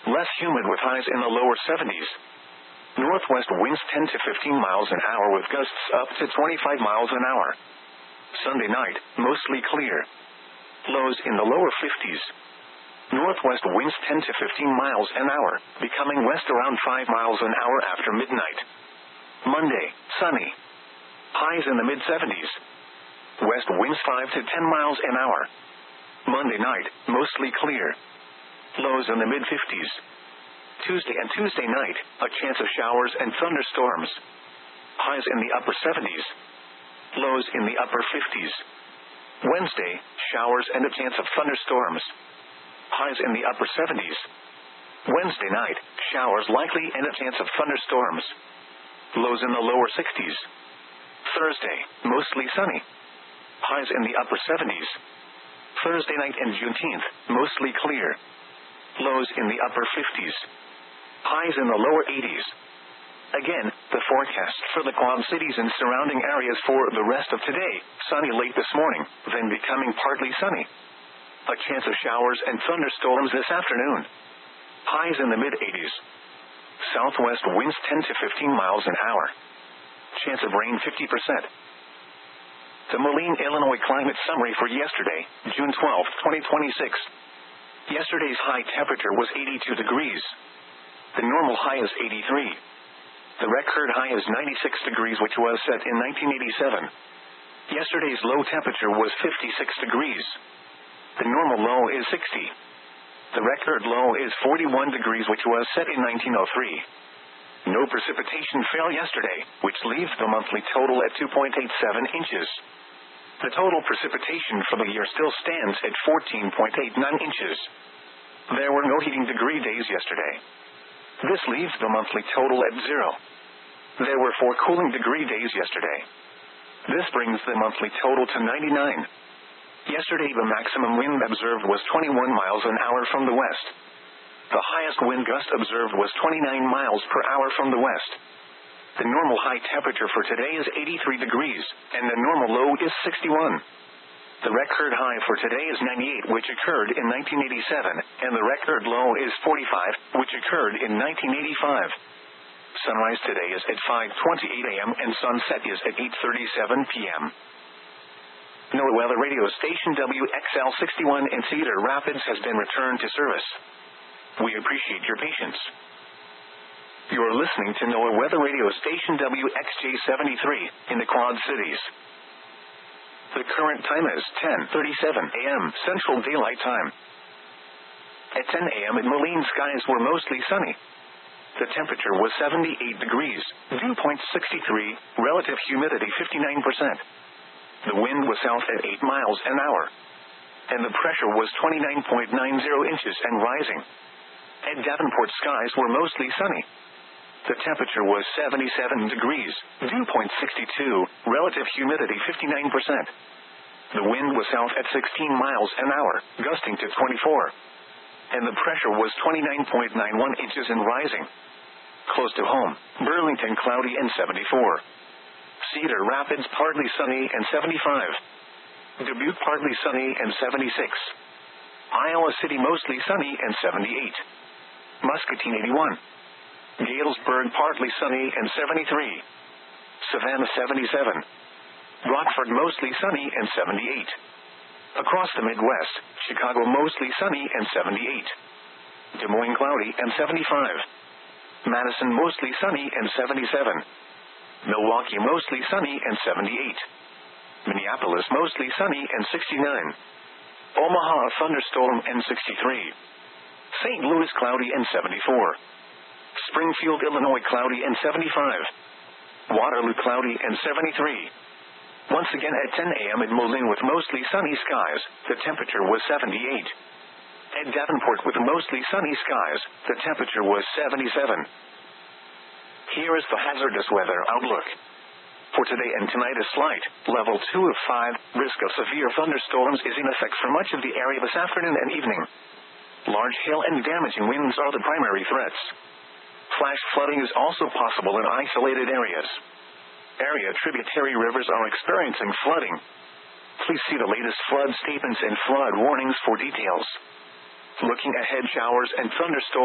less humid with highs in the lower 70s. Northwest winds 10 to 15 miles an hour with gusts up to 25 miles an hour. Sunday night, mostly clear. Lows in the lower 50s. Northwest winds 10 to 15 miles an hour, becoming west around 5 miles an hour after midnight. Monday, sunny. Highs in the mid-70s. West winds 5 to 10 miles an hour. Monday night, mostly clear. Lows in the mid-50s. Tuesday and Tuesday night, a chance of showers and thunderstorms. Highs in the upper 70s. Lows in the upper 50s. Wednesday, showers and a chance of thunderstorms. Highs in the upper 70s. Wednesday night, showers likely and a chance of thunderstorms. Lows in the lower 60s. Thursday, mostly sunny. Highs in the upper 70s. Thursday night and Juneteenth, mostly clear. Lows in the upper 50s. Highs in the lower 80s. Again, the forecast for the Quad Cities and surrounding areas for the rest of today: sunny late this morning, then becoming partly sunny. A chance of showers and thunderstorms this afternoon. Highs in the mid-80s. Southwest winds 10 to 15 miles an hour. Chance of rain 50%. The Moline, Illinois climate summary for yesterday, June 12, 2026. Yesterday's high temperature was 82 degrees. The normal high is 83. The record high is 96 degrees, which was set in 1987. Yesterday's low temperature was 56 degrees. The normal low is 60. The record low is 41 degrees, which was set in 1903. No precipitation fell yesterday, which leaves the monthly total at 2.87 inches. The total precipitation for the year still stands at 14.89 inches. There were no heating degree days yesterday. This leaves the monthly total at 0. There were 4 cooling degree days yesterday. This brings the monthly total to 99. Yesterday the maximum wind observed was 21 miles an hour from the west. The highest wind gust observed was 29 miles per hour from the west. The normal high temperature for today is 83 degrees, and the normal low is 61. The record high for today is 98, which occurred in 1987, and the record low is 45, which occurred in 1985. Sunrise today is at 5:28 a.m. and sunset is at 8:37 p.m. NOAA Weather Radio Station WXL 61 in Cedar Rapids has been returned to service. We appreciate your patience. You are listening to NOAA Weather Radio Station WXJ 73 in the Quad Cities. The current time is 10:37 a.m. Central Daylight Time. At 10 a.m. in Moline, skies were mostly sunny. The temperature was 78 degrees, dew point 63, relative humidity 59%. The wind was south at 8 miles an hour. And the pressure was 29.90 inches and rising. At Davenport, skies were mostly sunny. The temperature was 77 degrees, dew point 62, relative humidity 59%. The wind was south at 16 miles an hour, gusting to 24. And the pressure was 29.91 inches and rising. Close to home, Burlington cloudy and 74. Cedar Rapids partly sunny and 75. Dubuque partly sunny and 76. Iowa City mostly sunny and 78. Muscatine 81. Galesburg partly sunny and 73. Savannah 77. Rockford mostly sunny and 78. Across the Midwest, Chicago mostly sunny and 78. Des Moines cloudy and 75. Madison mostly sunny and 77. Milwaukee mostly sunny and 78. Minneapolis mostly sunny and 69. Omaha a thunderstorm and 63. St. Louis cloudy and 74. Springfield, Illinois cloudy and 75. Waterloo cloudy and 73. Once again at 10 a.m. in Moline with mostly sunny skies, the temperature was 78. At Davenport with mostly sunny skies, the temperature was 77. Here is the hazardous weather outlook. For today and tonight is slight, level 2 of 5, risk of severe thunderstorms is in effect for much of the area this afternoon and evening. Large hail and damaging winds are the primary threats. Flash flooding is also possible in isolated areas. Area tributary rivers are experiencing flooding. Please see the latest flood statements and flood warnings for details. Looking ahead, showers and thunderstorms